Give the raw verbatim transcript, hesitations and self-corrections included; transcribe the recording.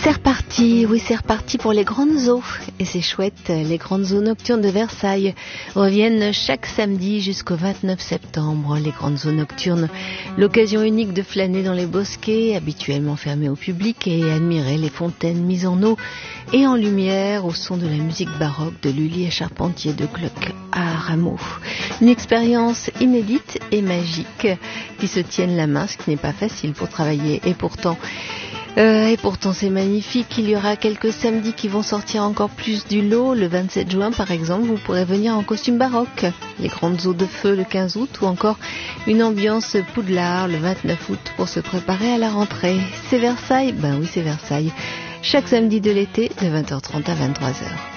C'est reparti, oui c'est reparti pour les grandes eaux. Et c'est chouette, les grandes eaux nocturnes de Versailles reviennent chaque samedi jusqu'au vingt-neuf septembre. Les grandes eaux nocturnes, l'occasion unique de flâner dans les bosquets, habituellement fermés au public, et admirer les fontaines mises en eau et en lumière au son de la musique baroque de Lully et Charpentier de Gluck à Rameau. Une expérience inédite et magique qui se tiennent la main, ce qui n'est pas facile pour travailler. Et pourtant... Euh, et pourtant c'est magnifique, il y aura quelques samedis qui vont sortir encore plus du lot. Le vingt-sept juin par exemple, vous pourrez venir en costume baroque. Les grandes eaux de feu le quinze août, ou encore une ambiance Poudlard le vingt-neuf août pour se préparer à la rentrée. C'est Versailles ? Ben oui c'est Versailles. Chaque samedi de l'été de vingt heures trente à vingt-trois heures.